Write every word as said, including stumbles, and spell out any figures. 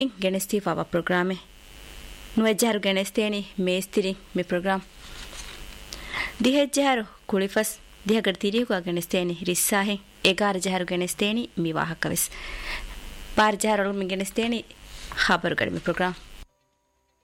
ගෙනස්ති ෆාවා ප්‍රෝග්‍රෑමේ නුවජ්ජහරු ගෙනස්තේනි මේස්තිරි මේ ප්‍රෝග්‍රෑම් දිහෙජ්ජහරු කුලිෆස් දිහගඩ තිරියුක ගෙනස්තේනි රිස්සාහෙ එගාර ජහරු ගෙනස්තේනි මි ವಾಹಕವೆಸ್ ಪಾರ್ ಜಹರು ಮಿ ಗೆನಸ್ತೇನಿ ಖಬರ್ ಗಡಿ ಮಿ ಪ್ರೋಗ್ರಾಮ್